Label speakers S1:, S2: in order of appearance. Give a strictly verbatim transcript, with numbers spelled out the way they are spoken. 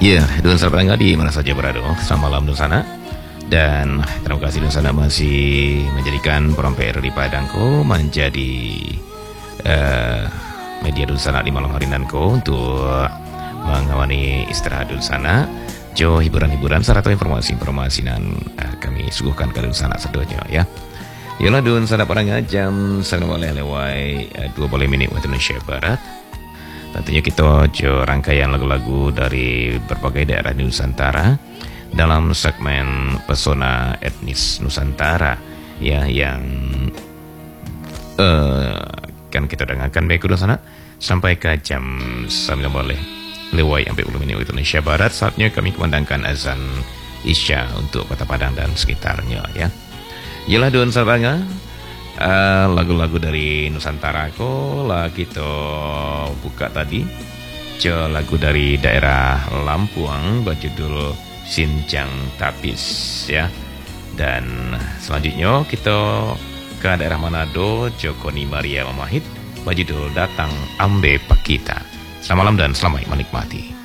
S1: Ya, Dun Sarpangga di mana saja berada. Selamat malam Dun Sana. Dan terima kasih Dun Sana masih menjadikan program P R di Padangko menjadi uh, media Dun Sana di malam hari nanko untuk mengawani istirahat Dun Sana. Jo hiburan-hiburan serta informasi-informasi dan uh, kami suguhkan ke Dun Sana seduanya ya. Yalah Dun Sana Padangga jam sembilan boleh lewat uh, dua puluh menit waktu Indonesia Barat. Tentunya kita jo rangkaian lagu-lagu dari berbagai daerah di Nusantara dalam segmen Pesona Etnis Nusantara ya yang uh, kan kita dengarkan baik udah sana sampai ke jam sembilan boleh lewat sampai sepuluh menit waktu Indonesia Barat. Saatnya kami kumandangkan azan Isya untuk Kota Padang dan sekitarnya ya. Yalah Dun Sarpangga. Uh, lagu-lagu dari Nusantara ko lah kita buka tadi jo lagu dari daerah Lampung berjudul Sinjang Tapis ya, dan selanjutnya kita ke daerah Manado Jokoni Maria Mamahit berjudul Datang Ambe Pakita. Selamat malam dan selamat menikmati.